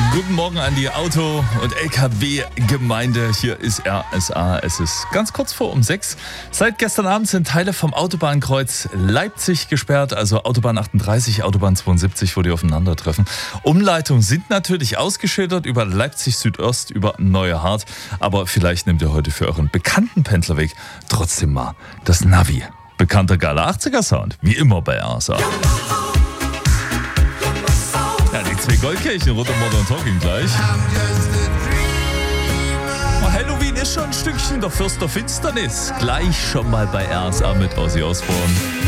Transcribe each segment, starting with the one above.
Guten Morgen an die Auto- und LKW-Gemeinde. Hier ist RSA. Es ist ganz kurz vor 6. Seit gestern Abend sind Teile vom Autobahnkreuz Leipzig gesperrt, also Autobahn 38, Autobahn 72, wo die aufeinandertreffen. Umleitungen sind natürlich ausgeschildert über Leipzig Südost, über Neuerhardt. Aber vielleicht nehmt ihr heute für euren bekannten Pendlerweg trotzdem mal das Navi. Bekannter geiler 80er-Sound, wie immer bei RSA. Ja, die 2 Goldkirchen rund um Modern Talking gleich. Halloween ist schon ein Stückchen der Fürst der Finsternis. Gleich schon mal bei RSA mit Ozzy Osbourne.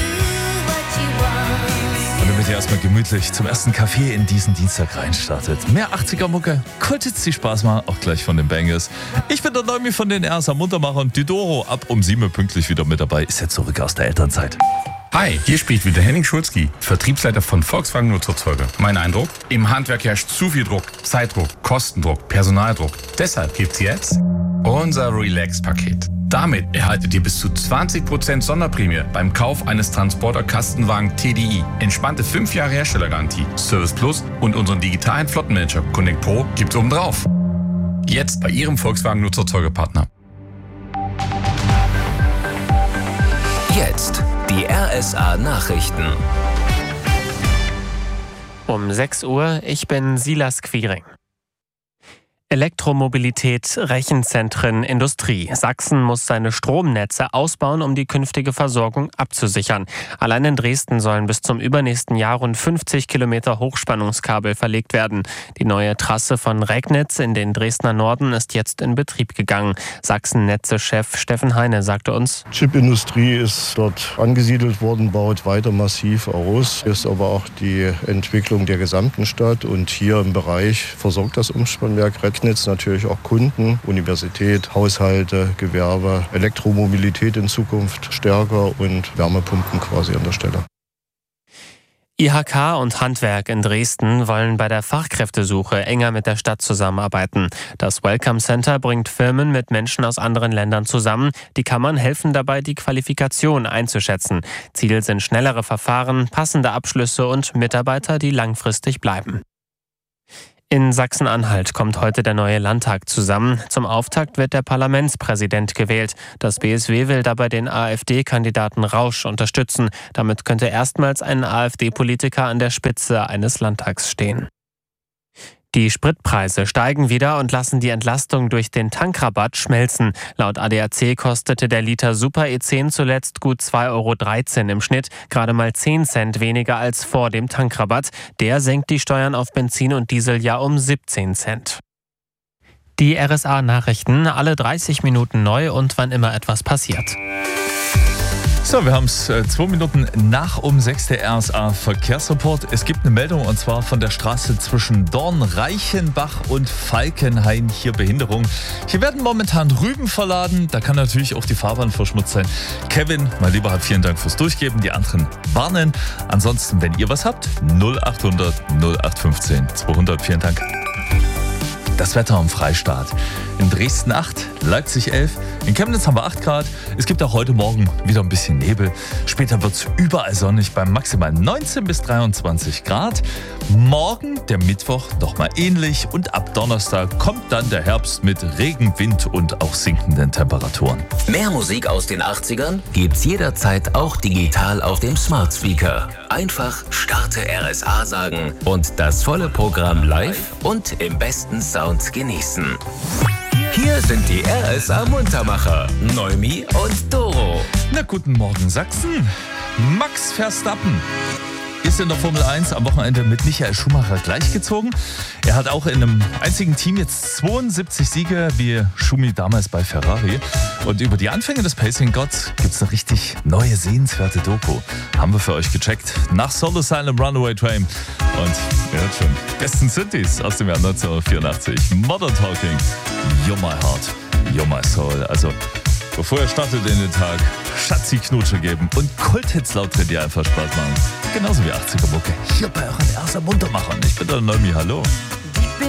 Und damit ihr erstmal gemütlich zum ersten Kaffee in diesen Dienstag reinstartet. Mehr 80er-Mucke, kurz die Spaß mal, auch gleich von den Bangers. Ich bin der Neumi von den RSA Muntermachern. Die Doro ab 7 Uhr pünktlich wieder mit dabei. Ist jetzt zurück aus der Elternzeit. Hi, hier spricht wieder Henning Schulzki, Vertriebsleiter von Volkswagen Nutzerzeuge. Mein Eindruck? Im Handwerk herrscht zu viel Druck, Zeitdruck, Kostendruck, Personaldruck. Deshalb gibt's jetzt unser Relax-Paket. Damit erhaltet ihr bis zu 20% Sonderprämie beim Kauf eines Transporter-Kastenwagen TDI. Entspannte 5 Jahre Herstellergarantie, Service Plus und unseren digitalen Flottenmanager Connect Pro gibt's obendrauf. Jetzt bei Ihrem Volkswagen Nutzerzeuge-Partner. Jetzt die RSA Nachrichten. Um 6 Uhr, ich bin Silas Quiring. Elektromobilität, Rechenzentren, Industrie. Sachsen muss seine Stromnetze ausbauen, um die künftige Versorgung abzusichern. Allein in Dresden sollen bis zum übernächsten Jahr rund 50 Kilometer Hochspannungskabel verlegt werden. Die neue Trasse von Regnitz in den Dresdner Norden ist jetzt in Betrieb gegangen. Sachsen-Netze-Chef Steffen Heine sagte uns: Chipindustrie ist dort angesiedelt worden, baut weiter massiv aus. Ist aber auch die Entwicklung der gesamten Stadt. Und hier im Bereich versorgt das Umspannwerk Regnitz natürlich auch Kunden, Universität, Haushalte, Gewerbe, Elektromobilität in Zukunft stärker und Wärmepumpen quasi an der Stelle. IHK und Handwerk in Dresden wollen bei der Fachkräftesuche enger mit der Stadt zusammenarbeiten. Das Welcome Center bringt Firmen mit Menschen aus anderen Ländern zusammen. Die Kammern helfen dabei, die Qualifikation einzuschätzen. Ziel sind schnellere Verfahren, passende Abschlüsse und Mitarbeiter, die langfristig bleiben. In Sachsen-Anhalt kommt heute der neue Landtag zusammen. Zum Auftakt wird der Parlamentspräsident gewählt. Das BSW will dabei den AfD-Kandidaten Rausch unterstützen. Damit könnte erstmals ein AfD-Politiker an der Spitze eines Landtags stehen. Die Spritpreise steigen wieder und lassen die Entlastung durch den Tankrabatt schmelzen. Laut ADAC kostete der Liter Super E10 zuletzt gut 2,13 € im Schnitt, gerade mal 10 Cent weniger als vor dem Tankrabatt. Der senkt die Steuern auf Benzin und Diesel ja um 17 Cent. Die RSA-Nachrichten, alle 30 Minuten neu und wann immer etwas passiert. So, wir haben es 2 Minuten nach 6 der RSA Verkehrsreport. Es gibt eine Meldung und zwar von der Straße zwischen Dornreichenbach und Falkenhain. Hier Behinderung. Hier werden momentan Rüben verladen. Da kann natürlich auch die Fahrbahn verschmutzt sein. Kevin, mein Lieber, hat vielen Dank fürs Durchgeben. Die anderen warnen. Ansonsten, wenn ihr was habt, 0800 0815 200. Vielen Dank. Das Wetter am Freistaat. In Dresden 8, Leipzig 11, in Chemnitz haben wir 8 Grad. Es gibt auch heute Morgen wieder ein bisschen Nebel. Später wird es überall sonnig bei maximal 19 bis 23 Grad. Morgen, der Mittwoch, nochmal ähnlich. Und ab Donnerstag kommt dann der Herbst mit Regen, Wind und auch sinkenden Temperaturen. Mehr Musik aus den 80ern gibt's jederzeit auch digital auf dem Smart Speaker. Einfach Starte RSA sagen und das volle Programm live und im besten Sound genießen. Hier sind die RSA Muntermacher, Neumi und Doro. Na, guten Morgen Sachsen. Max Verstappen ist in der Formel 1 am Wochenende mit Michael Schumacher gleichgezogen. Er hat auch in einem einzigen Team jetzt 72 Siege wie Schumi damals bei Ferrari. Und über die Anfänge des Pacing-Gotts gibt es eine richtig neue, sehenswerte Doku. Haben wir für euch gecheckt. Nach Soul Asylum Runaway Train. Und ihr hört schon, besten Synthes aus dem Jahr 1984. Modern Talking, You're My Heart, You're My Soul. Also, bevor ihr startet in den Tag, Schatzi Knutsche geben und Kulthits laut drin, die einfach Spaß machen. Genauso wie 80er Mucke hier bei euren RSA Muntermachern. Ich bin der Neumi, hallo.